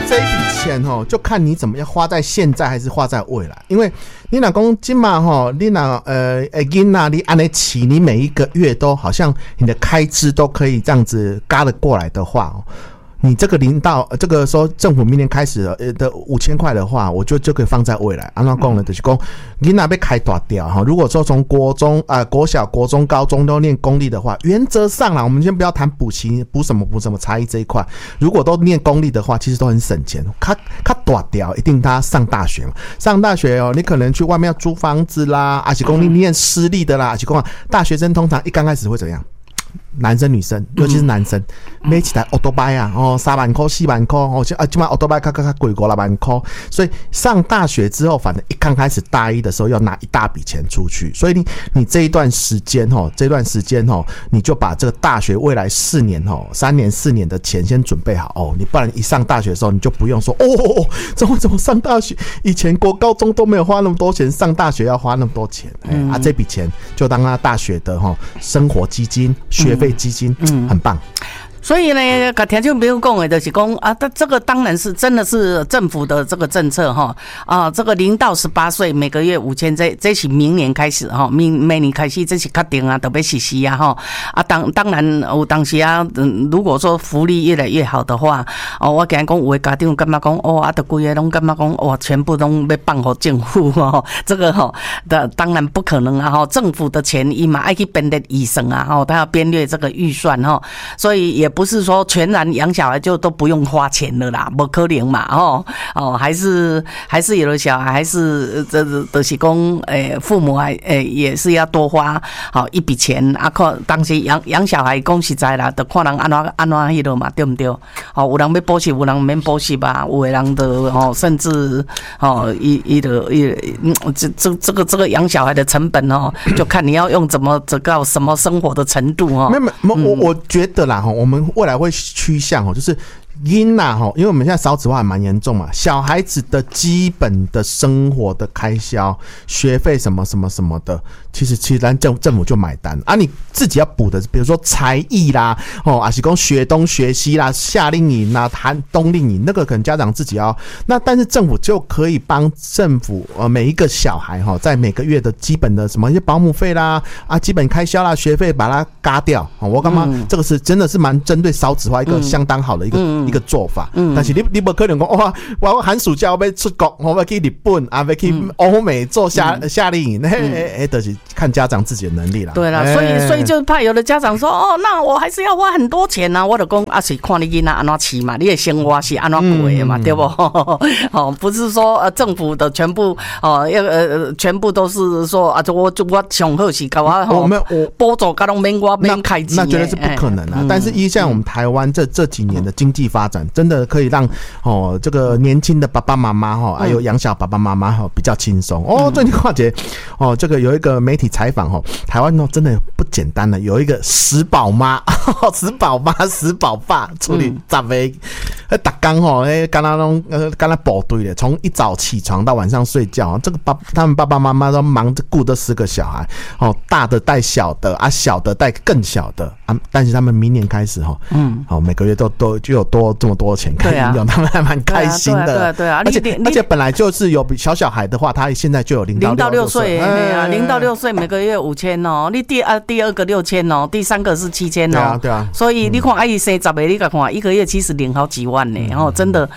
这一笔钱就看你怎么样花在现在还是花在未来。因为你若讲今嘛你若囡仔你按呢起，你每一个月都好像你的开支都可以这样子嘎得过来的话你这个这个说政府明年开始的5000块的话，我就可以放在未来。按照讲呢，就是讲囡仔被开大掉哈。如果说从国中国小、国中、高中都念公立的话，原则上啦，我们先不要谈补习、补什么差异这一块。如果都念公立的话，其实都很省钱。他大掉，一定他上大学嘛。上大学你可能去外面要租房子啦，还是讲你念私立的啦，还是讲大学生通常一刚开始会怎样？男生女生，尤其是男生，买起来 autobike 3万块、4万块现在 autobike 贵过5万块，所以上大学之后，反正一刚开始大一的时候要拿一大笔钱出去，所以你这一段时间你就把这个大学未来3年4年的钱先准备好你不然一上大学的时候你就不用说怎么上大学，以前国高中都没有花那么多钱，上大学要花那么多钱，这笔钱就当他大学的生活基金、学费基金，很棒。 所以呢，跟听众朋友讲的就是讲这个当然是真的是政府的这个政策这个0到18岁每个月5000，这是明年开始每年开始这是确定都要实施当然有当时如果说福利越来越好的话我今日讲有的家长感觉讲就规个拢感觉讲全部拢要放给政府这个当然不可能政府的钱伊嘛要去编列预算他要编列这个预算所以也不是说全然养小孩就都不用花钱了啦，不可能嘛还是有的小孩还是就是讲父母也是要多花一笔钱看当时养小孩讲实在啦，就看人安怎迄落嘛，对不对？有人要补习，有人免补习吧，有的人的甚至这个养小孩的成本就看你要用这个什么生活的程度我觉得啦我们未来会趋向就是因为我们现在少子化还蛮严重嘛，小孩子的基本的生活的开销、学费什么什么什么的，其实咱政府就买单你自己要补的，比如说才艺啦，还是讲学东学西啦、夏令营啦、冬令营，那个可能家长自己要。那但是政府就可以帮政府每一个小孩在每个月的基本的什么一些保姆费啦基本开销啦、学费把它嘎掉我干嘛？这个是真的是蛮针对少子化一个相当好的一个做法。但是你不可能讲我寒暑假我要出国，我要去日本要去欧美做夏令营，就是看家长自己的能力啦。 对啦，所以就怕有的家长说那我还是要花很多钱我就讲是看你囡仔安怎饲嘛，你的生活是安怎过的嘛，对不？不是说政府的全部全部都是说我上好是给我补助甲拢免我免开支， 那绝对是不可能但是像我们台湾这几年的经济发展，真的可以让这个年轻的爸爸妈妈还有养小爸爸妈妈比较轻松最近看见这个有一个媒体采访台湾真的不简单了，有一个死宝妈、死宝妈、死宝爸处理10个，大刚刚才部队的，从一早起床到晚上睡觉，这个他们爸爸妈妈都忙着顾这10个小孩大的带小的小的带更小的但是他们明年开始每个月都就有这么多钱可以用，他们还蛮开心的。 对啊， 而且本来就是有小孩的话，他现在就有0到6岁 ，0到6岁每个月5000你第二个6000第三个是7000 对啊。 所以你看阿姨生10个，你看一个月其实领好几万呢，真的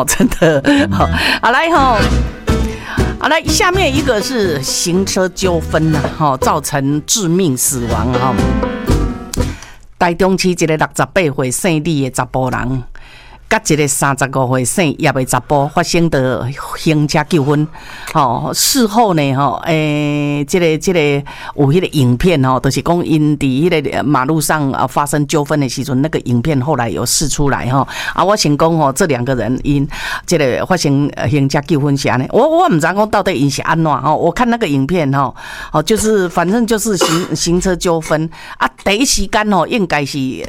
来下面一个是行车纠纷造成致命死亡台中市一个68岁姓李的查甫人，甲一个35岁姓叶的查甫发生的行车纠纷。事后呢，这个有迄个影片就是讲因伫迄个马路上发生纠纷的时阵，那个影片后来有释出来我先讲这2个人因这个发生行车纠纷是安尼，我唔知讲到底因是安怎我看那个影片就是反正就是行车纠纷第一时间应该是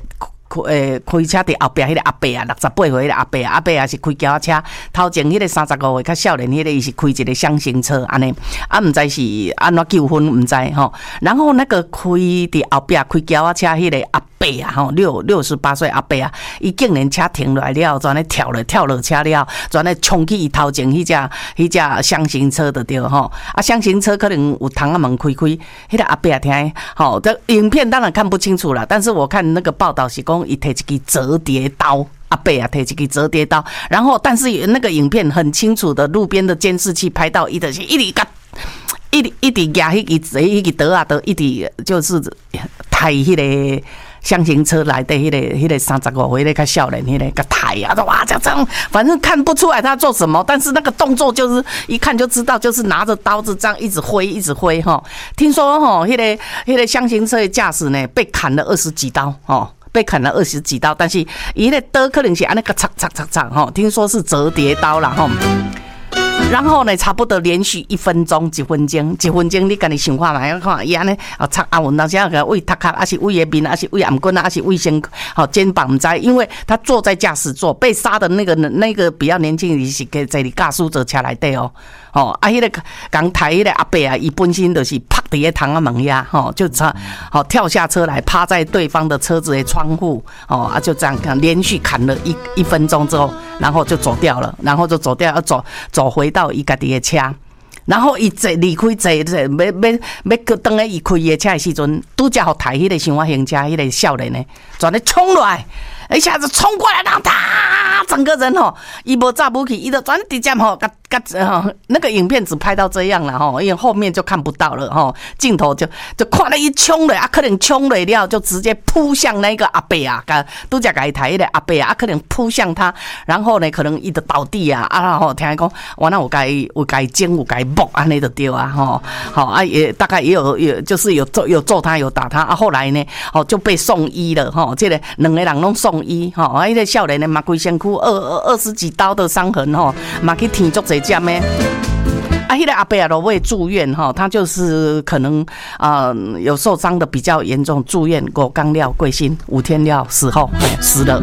开车伫后壁迄个阿伯啊，68岁迄个阿伯啊，阿伯也是开轿仔车，头前迄个35岁较少年迄个伊是开一个厢型车安尼，啊毋知是安怎纠纷毋知吼。然后那个开伫后壁开轿仔车迄个阿伯啊吼，68岁阿伯啊，伊竟然车停落来了，转咧跳落车了，转咧冲去伊头前迄只厢型车就对吼。啊，厢型车可能有窗仔门开，迄个阿伯啊听吼，这影片当然看不清楚啦，但是我看那个报道是讲伊摕一支折叠刀。阿伯啊，摕一支折叠刀，然后但是那个影片很清楚的，路边的监视器拍到伊就是一直压迄个刀啊，一直就是抬迄个厢型车来的迄个35岁那个少年迄个抬啊，哇，这样反正看不出来他做什么，但是那个动作就是一看就知道，就是拿着刀子这样一直挥哈。听说哈，迄个厢型车的驾驶呢被砍了20几刀哦。被砍了20几刀，但是伊的刀可能是按那个擦哈，听说是折叠刀啦哈。然后呢，差不多连续1分钟、1分钟，你家己想看嘛？看伊安尼擦阿文，当时个为头壳，还是为面，还是为颔棍，还是为肩膀，唔知，因为他坐在驾驶座，被杀的那个比较年轻，是在你驾驶座车内底哦。迄个刚抬迄个阿伯啊，伊本身就是趴伫个窗仔门呀，就跳下车来，趴在对方的车子的窗户，就这样看，连续砍了1分钟之后，然后就走掉了，要走回到伊家己的车。然后伊离开要等下伊开伊的车的时阵，拄则互抬迄个伤我行车迄个少年呢，全咧冲落来，一下子冲过来，然后他整个人伊无走不去，伊就全直接那个影片只拍到这样了因为后面就看不到了镜头就看了一冲了可能冲了了就直接扑向那个阿伯啊，拄则甲伊抬迄个阿伯啊，可能扑向他，然后呢可能伊就倒地啊，听伊讲，我那有甲伊剪有甲伊木安尼就对啊也大概也有就是有揍他有打他啊，后来呢就被送医了这个2个人拢送医迄个少年呢嘛规身躯20几刀的伤痕嘛去天足侪针的。迄个阿伯啊，都会住院他就是可能有受伤的比较严重，住院5天了过身，5天了死后死了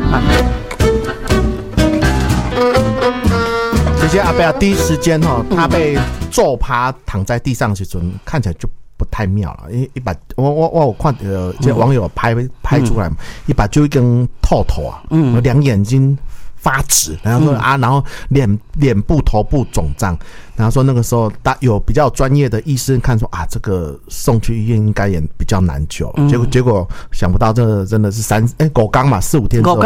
这些阿伯啊，第一时间他被揍趴躺在地上的时候，看起来就不太妙了，一把我有看这些网友拍出来，一把就一根透头啊，两眼睛发直，然后说然后脸部头部肿胀，然后说那个时候有比较专业的医生看说这个送去医院应该也比较难救，结果想不到这个真的是5天嘛，4、5天之后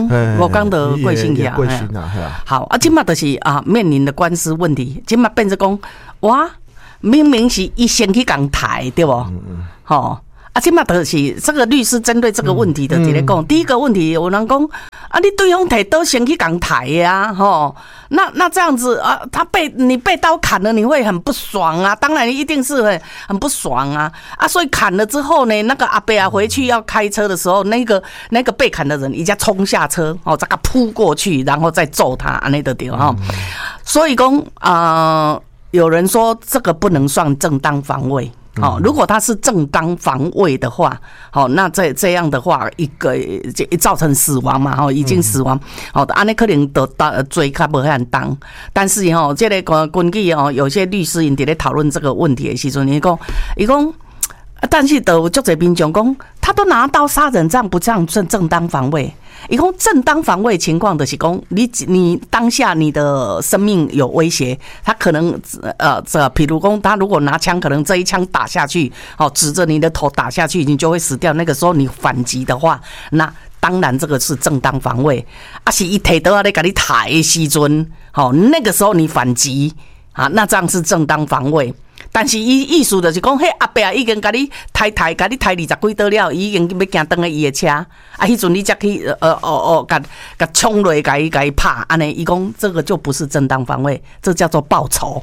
5天的过身去过身啊， 好现在就是面临的官司问题，现在变成讲哇，明明是医生去讲抬对不？现在就是这个律师针对这个问题的直接讲，第一个问题有人讲你对方提刀先去讲抬呀，那这样子你被刀砍了，你会很不爽啊，当然一定是很不爽啊，所以砍了之后呢，那个阿伯啊回去要开车的时候，那个被砍的人一下冲下车这个扑过去，然后再揍他安尼就对所以讲有人说这个不能算正当防卫。如果他是正当防卫的话，那这样的话，一个造成死亡嘛，已经死亡，安尼可能得罪较无遐重。但是这个根据有些律师因伫咧讨论这个问题的时阵，伊讲，但是都有足侪民众讲，他都拿刀杀人，这样不算正当防卫。伊讲正当防卫情况就是讲，你当下你的生命有威胁，他可能比如讲他如果拿枪，可能这一枪打下去，指着你的头打下去，你就会死掉。那个时候你反击的话，那当然这个是正当防卫。是伊提刀咧，给你抬的时阵，那个时候你反击那这样是正当防卫。但是伊意思就是讲，迄阿伯已经甲你抬20几刀了，已经要行登去伊的车，迄阵你才去甲冲落甲伊拍，安尼伊讲这个就不是正当防卫，这叫做报仇。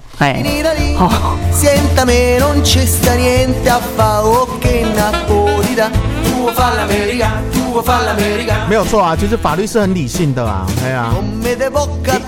没有错啊，就是法律是很理性的啊，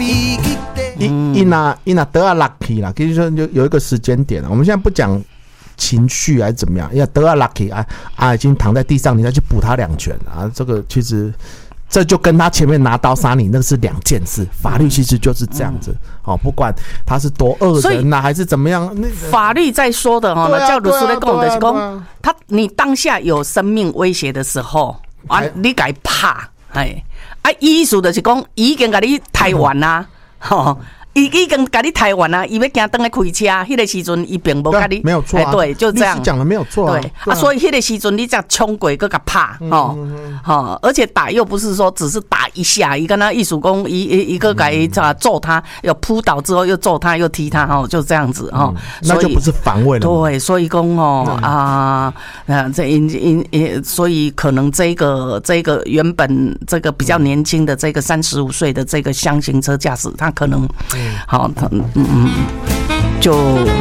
伊那得啊 lucky 啦，其实说有一个时间点，我们现在不讲情绪还是怎么样，要得到 lucky 已经躺在地上，你再去补他2拳啊，这个其实。这就跟他前面拿刀杀你那是2件事，法律其实就是这样子，不管他是多恶人还是怎么样， 法律在说的那叫律师在讲的是讲，你当下有生命威胁的时候你该怕，意思就是讲已经给你抬完啦，已经给你抬完了，伊要行登来开车，迄个时阵伊并无给你， 没有错， 对，就这样讲的没有错， 对所以迄个时阵你才冲过个个怕，而且打又不是说只是打一下，伊跟他艺术工一个给揍他，有扑倒之后又揍他又踢他，就这样子那就不是防卫了， 对，所以讲所以可能这个原本这个比较年轻的这个35岁的这个箱型车驾驶，他可能。好，就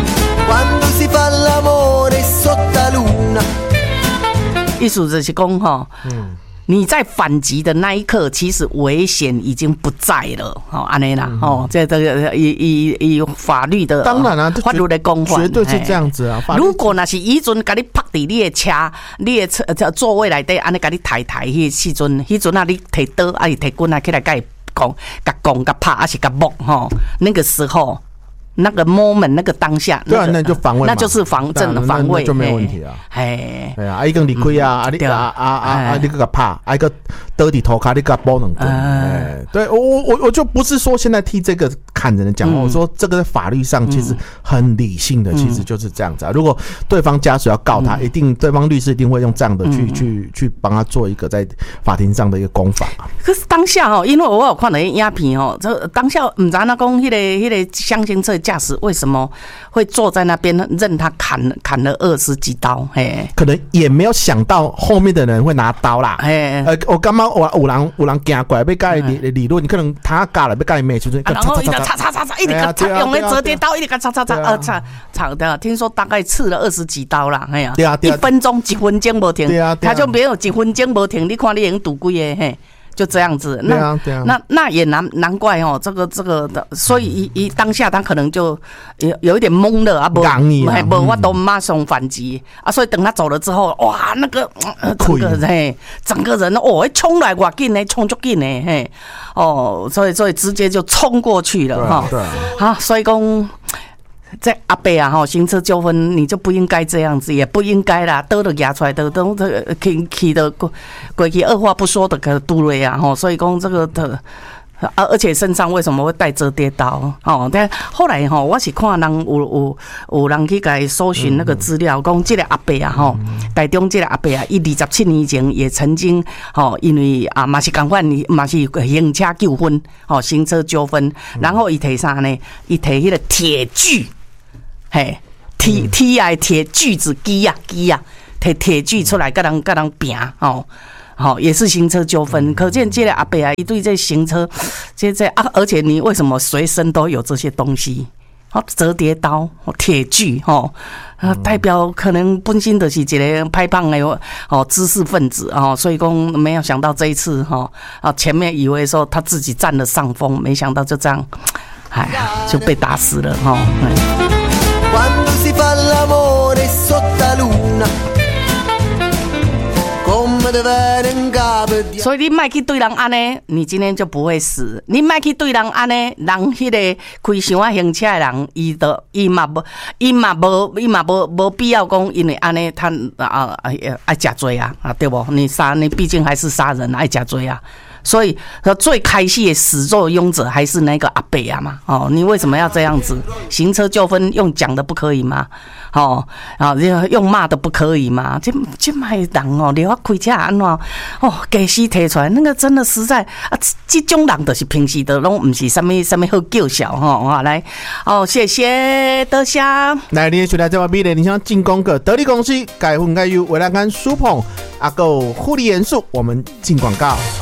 意思就是讲你在反击的那一刻，其实危险已经不在了，安尼啦，这个以法律的当然啊， 法律的公法绝对是这样子啊。 如果那是以前给你拍在你的车，你的车座位内底，安尼给你抬迄时阵，你提刀还是提棍啊，起来给讲拍还是摸那个时候那个 moment 那个当下， 对啊，那就防卫， 那就是防震的防卫， 就没有问题啊。对啊，伊讲离开啊，你个拍，一个倒伫头壳，你个包两棍。对，我就不是说现在替这个砍人的讲话，我说这个在法律上其实很理性的，其实就是这样子啊。如果对方家属要告他，一定对方律师一定会用这样的去帮他做一个在法庭上的一个攻防啊。 可是当下因为我有看到影片这当下唔知那讲迄个箱型车驾驶为什么会坐在那边任他砍了20几刀？ 可能也没有想到后面的人会拿刀啦。我感觉有人行过来要跟他理论，可能他架了要跟他骂，就是然后一直擦，一直用那折叠刀，一直擦，听说大概刺了20几刀啦。1分钟1分钟没停，他就没有1分钟没停。你看你已经赌几个就这样子，那也难怪这个的，所以当下他可能就有一点懵了啊，没我都马上反击啊，所以等他走了之后，哇，那个整个人冲来我紧呢，冲足紧呢，所以直接就冲过去了所以讲。在阿伯啊，行车纠纷你就不应该这样子，也不应该啦，刀都压出来的，都起的过去二话不说的个杜瑞啊，所以讲这个的。而且身上为什么会带折叠刀？但后来我是看人有人去给搜寻那个资料，讲这个阿伯啊，台中这个阿伯啊，伊27年前也曾经因为嘛是同款，嘛是行车纠纷，行车纠纷，然后伊提啥呢？伊提迄个铁锯，铁啊铁锯子机啊，提铁锯出来，跟人拼也是行车纠纷，可见这个阿伯啊，一对这行车，而且你为什么随身都有这些东西？折叠刀、铁锯，代表可能本身就是一个歹棒的知识分子所以讲没有想到这一次前面以为说他自己占了上风，没想到就这样，就被打死了所以你别去对人安尼，你今天就不会死。你别去对人安尼，人迄个开箱啊行车的人，伊嘛无必要讲，因为安尼他爱吃罪啊，对不？你毕竟还是杀人，爱吃罪啊。所以最开始的始作俑者还是那个阿伯啊嘛，你为什么要这样子？行车纠纷用讲的不可以吗？用骂的不可以吗？这卖人你要开车安怎驾驶提出来，那个真的实在这种人就是平时都拢不是什么好叫嚣来谢谢多谢。 来，你出来这话比咧，你想进攻个得力公司改分改由维拉干苏鹏阿够护理元素，我们进广告。